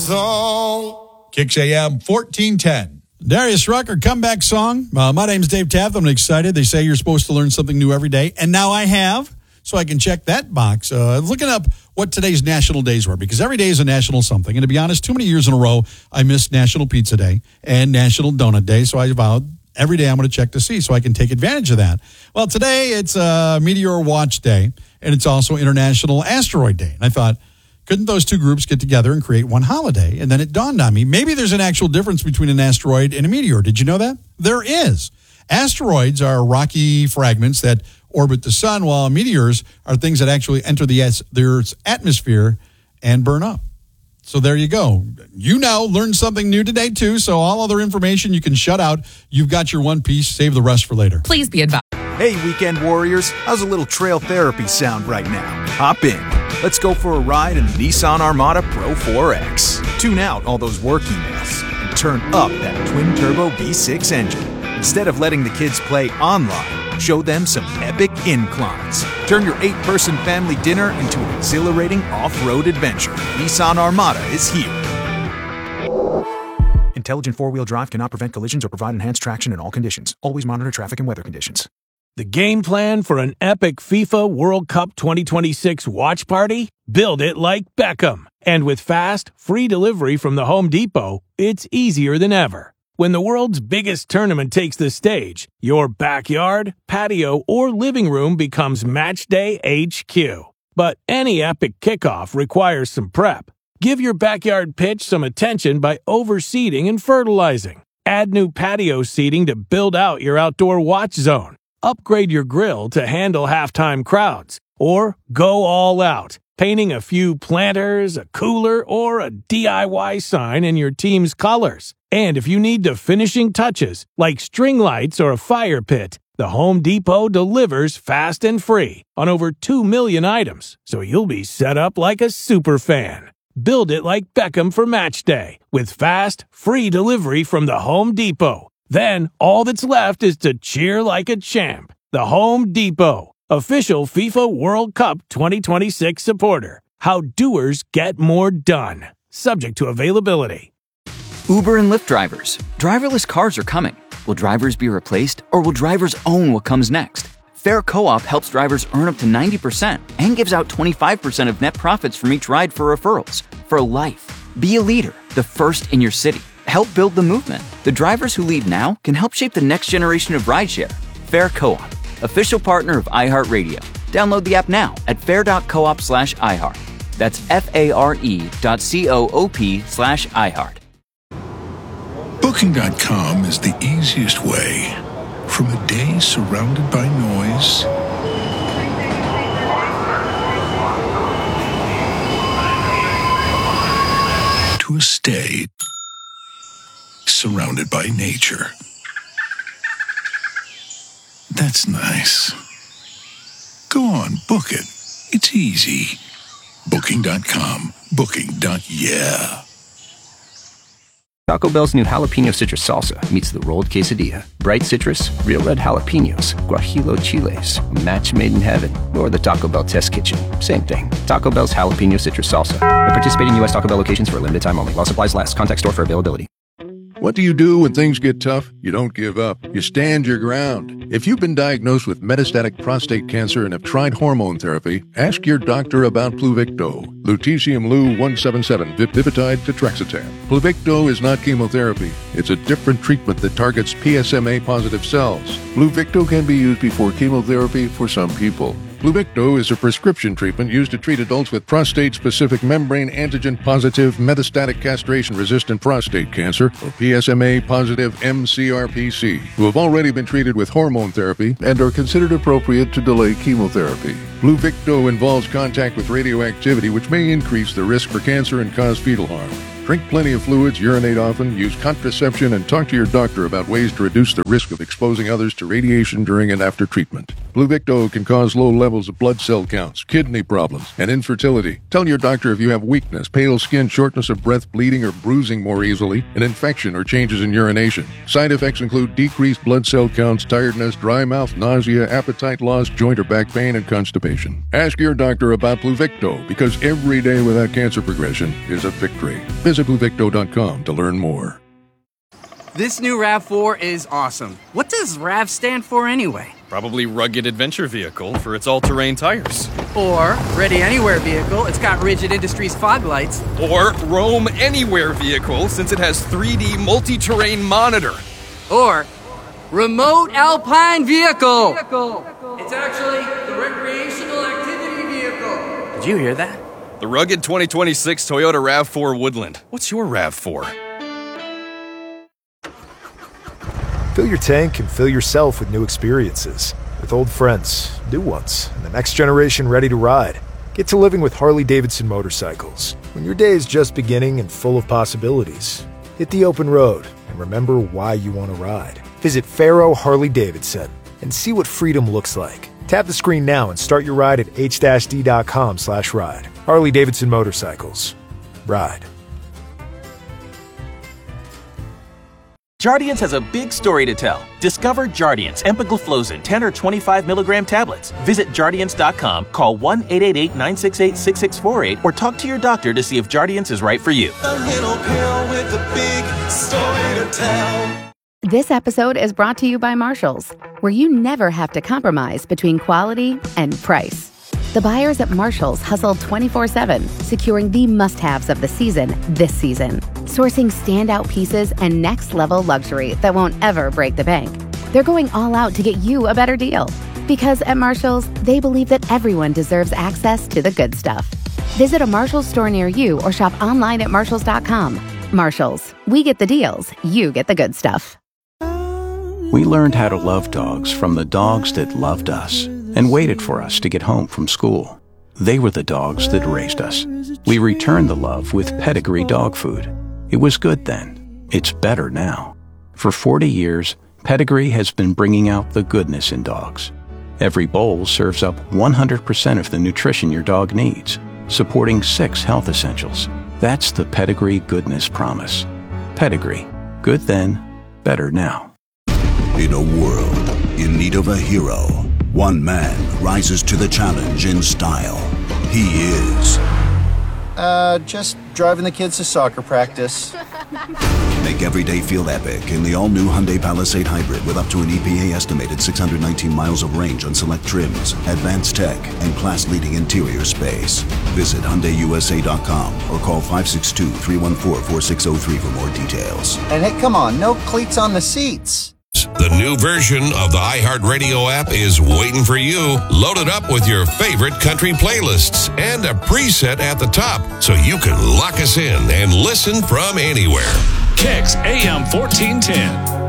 song. Kicks AM 1410. Darius Rucker, comeback song. My name's Dave Taft. I'm excited. They say you're supposed to learn something new every day. And now I have, so I can check that box. Looking up what today's national days were, because every day is a national something. And to be honest, too many years in a row, I missed National Pizza Day and National Donut Day. So I vowed every day I'm going to check to see so I can take advantage of that. Well, today it's Meteor Watch Day, and it's also International Asteroid Day. And I thought, couldn't those two groups get together and create one holiday? And then it dawned on me, maybe there's an actual difference between an asteroid and a meteor. Did you know that? There is. Asteroids are rocky fragments that orbit the sun, while meteors are things that actually enter the Earth's atmosphere and burn up. So there you go. You now learned something new today, too. So all other information you can shut out. You've got your one piece. Save the rest for later. Please be advised. Hey, weekend warriors. How's a little trail therapy sound right now? Hop in. Let's go for a ride in the Nissan Armada Pro 4X. Tune out all those work emails and turn up that twin-turbo V6 engine. Instead of letting the kids play online, show them some epic inclines. Turn your 8-person family dinner into an exhilarating off-road adventure. Nissan Armada is here. Intelligent four-wheel drive cannot prevent collisions or provide enhanced traction in all conditions. Always monitor traffic and weather conditions. The game plan for an epic FIFA World Cup 2026 watch party? Build it like Beckham. And with fast, free delivery from the Home Depot, it's easier than ever. When the world's biggest tournament takes the stage, your backyard, patio, or living room becomes Matchday HQ. But any epic kickoff requires some prep. Give your backyard pitch some attention by overseeding and fertilizing. Add new patio seating to build out your outdoor watch zone. Upgrade your grill to handle halftime crowds. Or go all out, painting a few planters, a cooler, or a DIY sign in your team's colors. And if you need the finishing touches, like string lights or a fire pit, the Home Depot delivers fast and free on over 2 million items, so you'll be set up like a super fan. Build it like Beckham for Match Day with fast, free delivery from the Home Depot. Then all that's left is to cheer like a champ. The Home Depot, official FIFA World Cup 2026 supporter. How doers get more done. Subject to availability. Uber and Lyft drivers. Driverless cars are coming. Will drivers be replaced, or will drivers own what comes next? Fair Co-op helps drivers earn up to 90% and gives out 25% of net profits from each ride for referrals. For life. Be a leader, the first in your city. Help build the movement. The drivers who lead now can help shape the next generation of rideshare. Fair Co-op, official partner of iHeartRadio. Download the app now at fair.coop/iHeart. That's FARE.coop/iHeart. Booking.com is the easiest way. From a day surrounded by noise to a stay surrounded by nature. That's nice. Go on, book it. It's easy. Booking.com. Booking.yeah. Taco Bell's new jalapeno citrus salsa meets the rolled quesadilla. Bright citrus, real red jalapenos, guajillo chiles, a match made in heaven, or the Taco Bell test kitchen. Same thing. Taco Bell's jalapeno citrus salsa. At participating U.S. Taco Bell locations for a limited time only. While supplies last. Contact store for availability. What do you do when things get tough? You don't give up. You stand your ground. If you've been diagnosed with metastatic prostate cancer and have tried hormone therapy, ask your doctor about Pluvicto. Lutetium Lu-177, Vipitide Tetrexatan. Pluvicto is not chemotherapy. It's a different treatment that targets PSMA-positive cells. Pluvicto can be used before chemotherapy for some people. Pluvicto is a prescription treatment used to treat adults with prostate-specific membrane antigen-positive metastatic castration-resistant prostate cancer, or PSMA-positive mCRPC, who have already been treated with hormone therapy and are considered appropriate to delay chemotherapy. Pluvicto involves contact with radioactivity, which may increase the risk for cancer and cause fetal harm. Drink plenty of fluids, urinate often, use contraception, and talk to your doctor about ways to reduce the risk of exposing others to radiation during and after treatment. Pluvicto can cause low levels of blood cell counts, kidney problems, and infertility. Tell your doctor if you have weakness, pale skin, shortness of breath, bleeding or bruising more easily, an infection or changes in urination. Side effects include decreased blood cell counts, tiredness, dry mouth, nausea, appetite loss, joint or back pain, and constipation. Ask your doctor about Pluvicto, because every day without cancer progression is a victory. Visit visit BlueVicto.com to learn more. This new RAV4 is awesome. What does RAV stand for anyway? Probably Rugged Adventure Vehicle for its all-terrain tires. Or Ready Anywhere Vehicle, it's got Rigid Industries fog lights. Or Roam Anywhere Vehicle, since it has 3D multi-terrain monitor. Or Remote Alpine Vehicle. It's actually the recreational activity vehicle. Did you hear that? The rugged 2026 Toyota RAV4 Woodland. What's your RAV4? Fill your tank and fill yourself with new experiences. With old friends, new ones, and the next generation ready to ride. Get to living with Harley-Davidson motorcycles. When your day is just beginning and full of possibilities, hit the open road and remember why you want to ride. Visit Faro Harley-Davidson and see what freedom looks like. Tap the screen now and start your ride at h-d.com/ride. Harley-Davidson Motorcycles. Ride. Jardiance has a big story to tell. Discover Jardiance empagliflozin 10 or 25 milligram tablets. Visit Jardiance.com, call 1-888-968-6648, or talk to your doctor to see if Jardiance is right for you. A little pill with a big story to tell. This episode is brought to you by Marshalls, where you never have to compromise between quality and price. The buyers at Marshalls hustle 24/7, securing the must-haves of the season this season. Sourcing standout pieces and next-level luxury that won't ever break the bank. They're going all out to get you a better deal. Because at Marshalls, they believe that everyone deserves access to the good stuff. Visit a Marshalls store near you or shop online at Marshalls.com. Marshalls, we get the deals, you get the good stuff. We learned how to love dogs from the dogs that loved us and waited for us to get home from school. They were the dogs that raised us. We returned the love with Pedigree dog food. It was good then. It's better now. For 40 years, Pedigree has been bringing out the goodness in dogs. Every bowl serves up 100% of the nutrition your dog needs, supporting 6 health essentials. That's the Pedigree Goodness Promise. Pedigree. Good then, better now. In a world in need of a hero, one man rises to the challenge in style. He is... just driving the kids to soccer practice. Make every day feel epic in the all-new Hyundai Palisade Hybrid with up to an EPA-estimated 619 miles of range on select trims, advanced tech, and class-leading interior space. Visit HyundaiUSA.com or call 562-314-4603 for more details. And hey, come on, no cleats on the seats. The new version of the iHeartRadio app is waiting for you. Loaded up with your favorite country playlists and a preset at the top so you can lock us in and listen from anywhere. Kicks AM 1410.